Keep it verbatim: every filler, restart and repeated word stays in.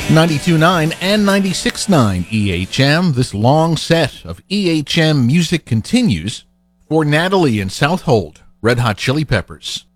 ninety-two point nine and ninety-six point nine E H M. This long set of E H M music continues for Natalie in Southold, Red Hot Chili Peppers.